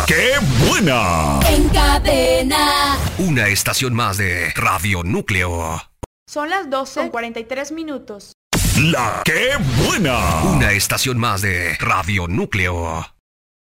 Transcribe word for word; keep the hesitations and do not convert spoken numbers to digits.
¡Qué buena! En cadena. Una estación más de Radio Núcleo. Son las doce con cuarenta y tres minutos. La ¡Qué buena! Una estación más de Radio Núcleo.